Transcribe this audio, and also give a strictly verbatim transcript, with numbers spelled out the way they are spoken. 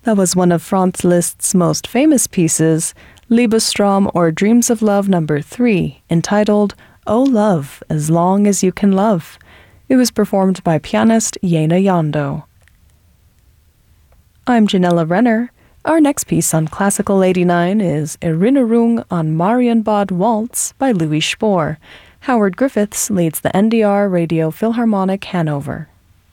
That was one of Franz Liszt's most famous pieces, Liebesstrom or Dreams of Love number three, entitled Oh Love, As Long As You Can Love. It was performed by pianist Jena Jando. I'm Janella Renner. Our next piece on Classical eighty-nine is Erinnerung an Marienbad Waltz by Louis Spohr. Howard Griffiths leads the N D R Radio Philharmonic Hanover.